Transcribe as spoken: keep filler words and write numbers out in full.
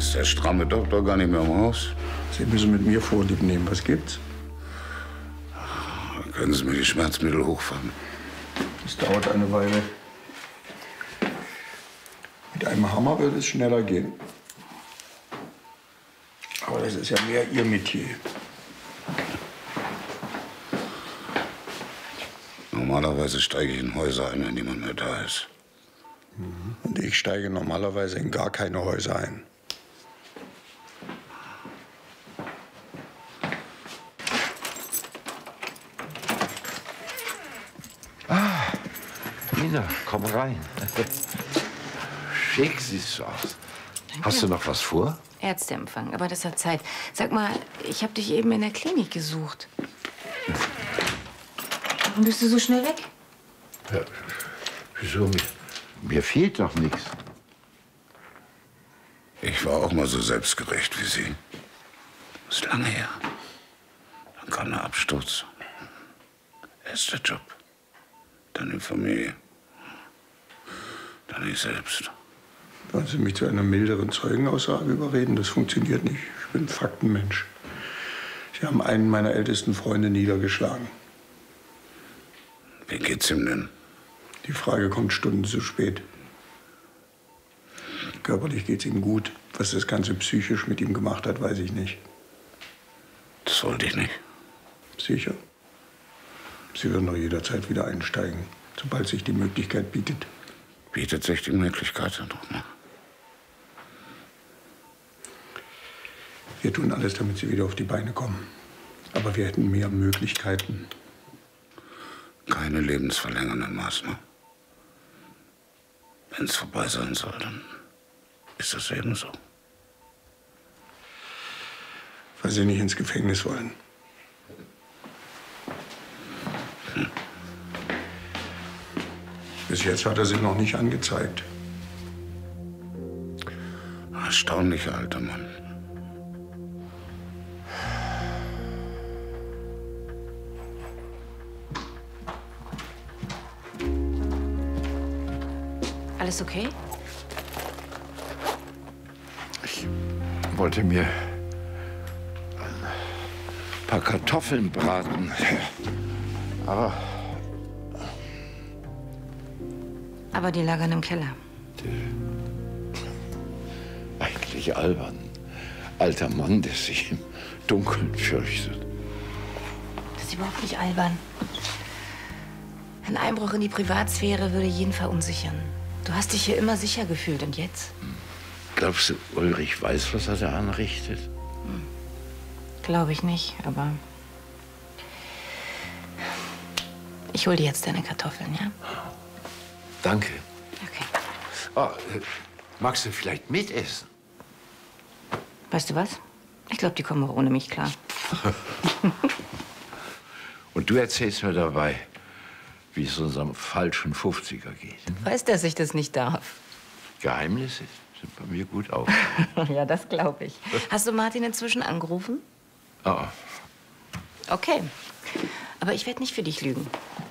Ist der stramme Doktor gar nicht mehr im Haus? Sie müssen mit mir Vorlieb nehmen. Was gibt's? Können Sie mir die Schmerzmittel hochfahren? Das dauert eine Weile. Mit einem Hammer wird es schneller gehen. Aber das ist ja mehr Ihr Metier. Normalerweise steige ich in Häuser ein, wenn niemand mehr da ist. Und ich steige normalerweise in gar keine Häuser ein. Ah, Nina, komm rein. Schick siehst du aus. Danke. Hast du noch was vor? Ärzteempfang, aber das hat Zeit. Sag mal, ich habe dich eben in der Klinik gesucht. Warum bist du so schnell weg? Ja, wieso? Mir, mir fehlt doch nichts. Ich war auch mal so selbstgerecht wie Sie. Das ist lange her. Dann kam der Absturz. Erst der Job, dann die Familie, dann ich selbst. Wollen Sie mich zu einer milderen Zeugenaussage überreden? Das funktioniert nicht. Ich bin ein Faktenmensch. Sie haben einen meiner ältesten Freunde niedergeschlagen. Wie geht's ihm denn? Die Frage kommt Stunden zu spät. Körperlich geht's ihm gut. Was das Ganze psychisch mit ihm gemacht hat, weiß ich nicht. Das wollte ich nicht. Sicher. Sie werden doch jederzeit wieder einsteigen, sobald sich die Möglichkeit bietet. Bietet sich die Möglichkeit ja doch noch. Wir tun alles, damit Sie wieder auf die Beine kommen. Aber wir hätten mehr Möglichkeiten. Keine lebensverlängernden Maßnahmen. Wenn es vorbei sein soll, dann ist das eben so. Weil Sie nicht ins Gefängnis wollen. Hm. Bis jetzt hat er Sie noch nicht angezeigt. Erstaunlicher alter Mann. Alles okay? Ich wollte mir ein paar Kartoffeln braten. Aber Aber die lagern im Keller. eigentlich albern. Alter Mann, der sich im Dunkeln fürchtet. Das ist überhaupt nicht albern. Ein Einbruch in die Privatsphäre würde jeden verunsichern. Du hast dich hier immer sicher gefühlt. Und jetzt? Glaubst du, Ulrich weiß, was er da anrichtet? Hm. Glaube ich nicht, aber ich hol dir jetzt deine Kartoffeln, ja? Danke. Okay. Oh, äh, magst du vielleicht mitessen? Weißt du was? Ich glaube, die kommen auch ohne mich klar. Und du erzählst mir dabei, wie es unserem falschen fünfziger geht. Du weißt, dass ich das nicht darf. Geheimnisse sind bei mir gut auf. Ja, das glaube ich. Hast du Martin inzwischen angerufen? Oh. Okay. Aber ich werde nicht für dich lügen.